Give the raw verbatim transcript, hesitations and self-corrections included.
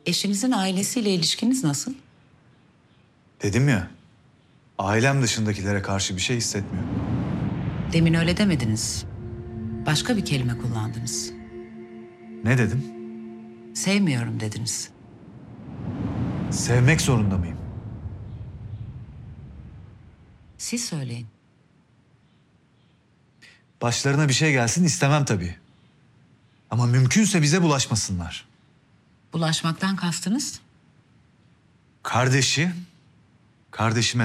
Eşinizin ailesiyle ilişkiniz nasıl? Dedim ya, ailem dışındakilere karşı bir şey hissetmiyorum. Demin öyle demediniz. Başka bir kelime kullandınız. Ne dedim? Sevmiyorum dediniz. Sevmek zorunda mıyım? Siz söyleyin. Başlarına bir şey gelsin istemem tabii. Ama mümkünse bize bulaşmasınlar. Bulaşmaktan kastınız? Kardeşi, kardeşime